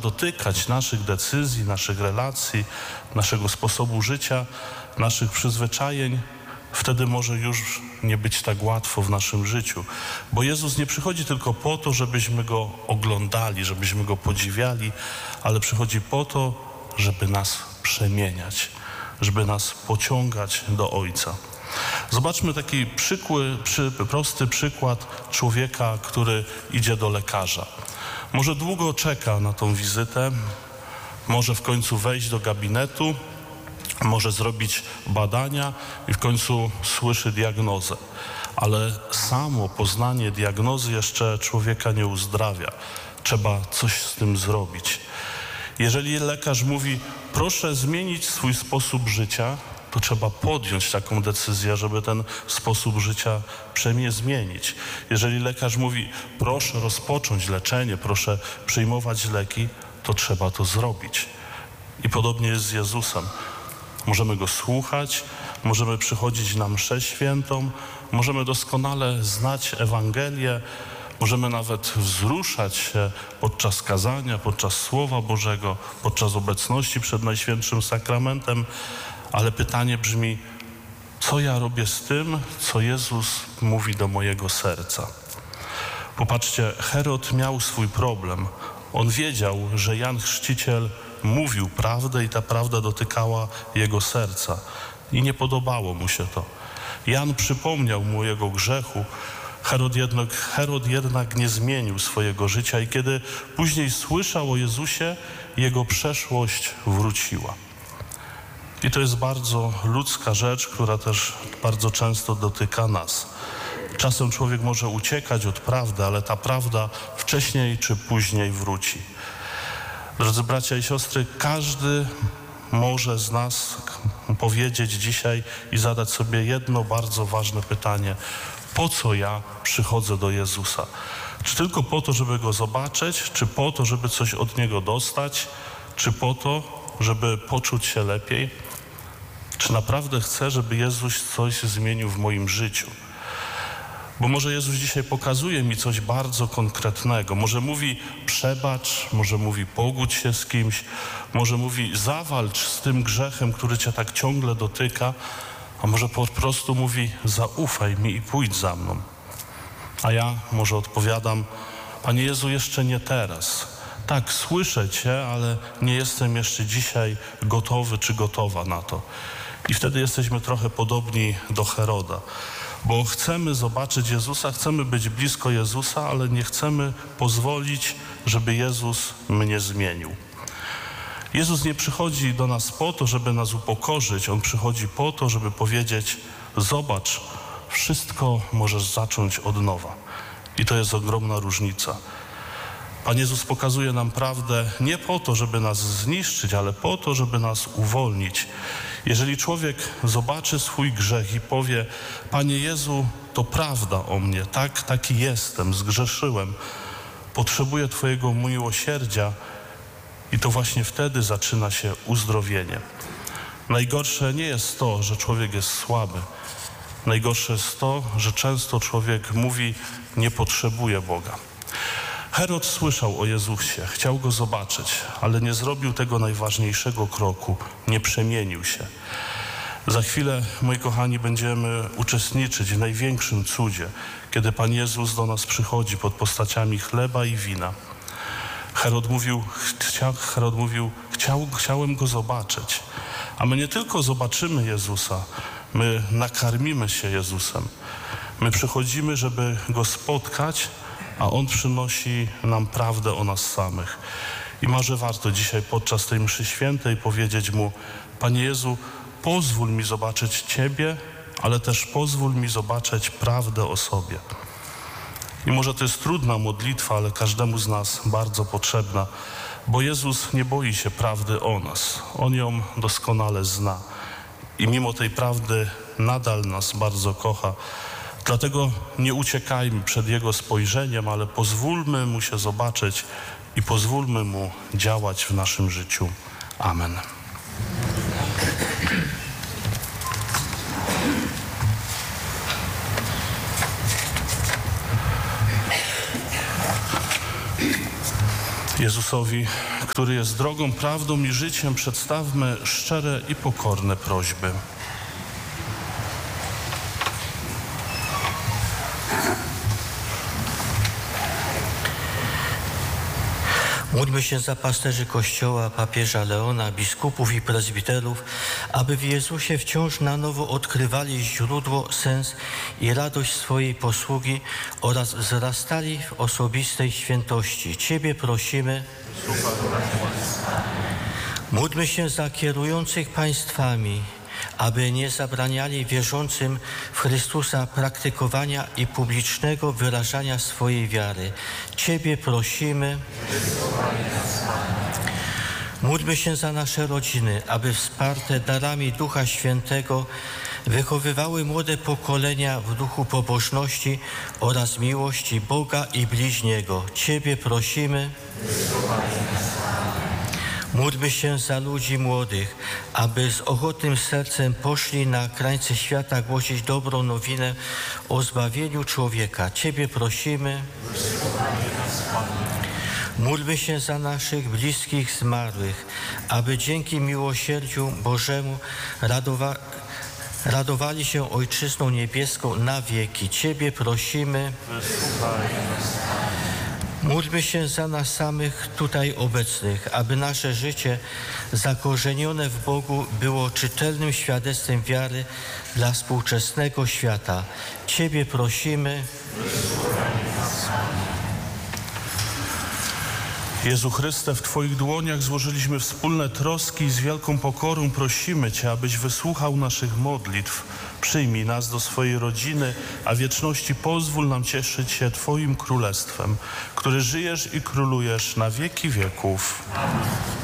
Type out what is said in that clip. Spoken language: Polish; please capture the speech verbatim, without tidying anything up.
dotykać naszych decyzji, naszych relacji, naszego sposobu życia, naszych przyzwyczajeń, wtedy może już nie być tak łatwo w naszym życiu. Bo Jezus nie przychodzi tylko po to, żebyśmy Go oglądali, żebyśmy Go podziwiali, ale przychodzi po to, żeby nas przemieniać, żeby nas pociągać do Ojca. Zobaczmy taki przykły, przy, prosty przykład człowieka, który idzie do lekarza. Może długo czeka na tą wizytę, może w końcu wejść do gabinetu, może zrobić badania i w końcu słyszy diagnozę. Ale samo poznanie diagnozy jeszcze człowieka nie uzdrawia. Trzeba coś z tym zrobić. Jeżeli lekarz mówi, proszę zmienić swój sposób życia, to trzeba podjąć taką decyzję, żeby ten sposób życia przemie zmienić. Jeżeli lekarz mówi, proszę rozpocząć leczenie, proszę przyjmować leki, to trzeba to zrobić. I podobnie jest z Jezusem. Możemy Go słuchać, możemy przychodzić na mszę świętą, możemy doskonale znać Ewangelię, możemy nawet wzruszać się podczas kazania, podczas Słowa Bożego, podczas obecności przed Najświętszym Sakramentem, ale pytanie brzmi, co ja robię z tym, co Jezus mówi do mojego serca? Popatrzcie, Herod miał swój problem. On wiedział, że Jan Chrzciciel mówił prawdę i ta prawda dotykała jego serca. I nie podobało mu się to. Jan przypomniał mu jego grzechu. Herod jednak, Herod jednak nie zmienił swojego życia i kiedy później słyszał o Jezusie, jego przeszłość wróciła. I to jest bardzo ludzka rzecz, która też bardzo często dotyka nas. Czasem człowiek może uciekać od prawdy, ale ta prawda wcześniej czy później wróci. Drodzy bracia i siostry, każdy może z nas powiedzieć dzisiaj i zadać sobie jedno bardzo ważne pytanie. Po co ja przychodzę do Jezusa? Czy tylko po to, żeby Go zobaczyć? Czy po to, żeby coś od Niego dostać? Czy po to, żeby poczuć się lepiej? Czy naprawdę chcę, żeby Jezus coś zmienił w moim życiu? Bo może Jezus dzisiaj pokazuje mi coś bardzo konkretnego. Może mówi przebacz, może mówi pogódź się z kimś, może mówi zawalcz z tym grzechem, który cię tak ciągle dotyka, a może po prostu mówi zaufaj mi i pójdź za mną. A ja może odpowiadam, Panie Jezu, jeszcze nie teraz. Tak, słyszę Cię, ale nie jestem jeszcze dzisiaj gotowy czy gotowa na to. I wtedy jesteśmy trochę podobni do Heroda. Bo chcemy zobaczyć Jezusa, chcemy być blisko Jezusa, ale nie chcemy pozwolić, żeby Jezus mnie zmienił. Jezus nie przychodzi do nas po to, żeby nas upokorzyć. On przychodzi po to, żeby powiedzieć, zobacz, wszystko możesz zacząć od nowa. I to jest ogromna różnica. Pan Jezus pokazuje nam prawdę nie po to, żeby nas zniszczyć, ale po to, żeby nas uwolnić. Jeżeli człowiek zobaczy swój grzech i powie, Panie Jezu, to prawda o mnie, tak, taki jestem, zgrzeszyłem, potrzebuję Twojego miłosierdzia i to właśnie wtedy zaczyna się uzdrowienie. Najgorsze nie jest to, że człowiek jest słaby. Najgorsze jest to, że często człowiek mówi, nie potrzebuje Boga. Herod słyszał o Jezusie, chciał Go zobaczyć, ale nie zrobił tego najważniejszego kroku, nie przemienił się. Za chwilę, moi kochani, będziemy uczestniczyć w największym cudzie, kiedy Pan Jezus do nas przychodzi pod postaciami chleba i wina. Herod mówił, chcia, Herod mówił chciał, chciałem Go zobaczyć, a my nie tylko zobaczymy Jezusa, my nakarmimy się Jezusem. My przychodzimy, żeby Go spotkać, a On przynosi nam prawdę o nas samych. I może warto dzisiaj podczas tej mszy świętej powiedzieć Mu, Panie Jezu, pozwól mi zobaczyć Ciebie, ale też pozwól mi zobaczyć prawdę o sobie. I może to jest trudna modlitwa, ale każdemu z nas bardzo potrzebna, bo Jezus nie boi się prawdy o nas. On ją doskonale zna. I mimo tej prawdy nadal nas bardzo kocha. Dlatego nie uciekajmy przed Jego spojrzeniem, ale pozwólmy Mu się zobaczyć i pozwólmy Mu działać w naszym życiu. Amen. Jezusowi, który jest drogą, prawdą i życiem, przedstawmy szczere i pokorne prośby. Módlmy się za pasterzy Kościoła, papieża Leona, biskupów i prezbiterów, aby w Jezusie wciąż na nowo odkrywali źródło, sens i radość swojej posługi oraz wzrastali w osobistej świętości. Ciebie prosimy. Módlmy się za kierujących państwami, aby nie zabraniali wierzącym w Chrystusa praktykowania i publicznego wyrażania swojej wiary. Ciebie prosimy. Módlmy się za nasze rodziny, aby wsparte darami Ducha Świętego wychowywały młode pokolenia w duchu pobożności oraz miłości Boga i bliźniego. Ciebie prosimy. Módlmy się za ludzi młodych, aby z ochotnym sercem poszli na krańce świata głosić dobrą nowinę o zbawieniu człowieka. Ciebie prosimy. Módlmy się za naszych bliskich zmarłych, aby dzięki miłosierdziu Bożemu radowa radowali się Ojczyzną Niebieską na wieki. Ciebie prosimy. Módlmy się za nas samych tutaj obecnych, aby nasze życie zakorzenione w Bogu było czytelnym świadectwem wiary dla współczesnego świata. Ciebie prosimy. Jezu Chryste, w Twoich dłoniach złożyliśmy wspólne troski i z wielką pokorą prosimy Cię, abyś wysłuchał naszych modlitw. Przyjmij nas do swojej rodziny, a w wieczności pozwól nam cieszyć się Twoim Królestwem, który żyjesz i królujesz na wieki wieków. Amen.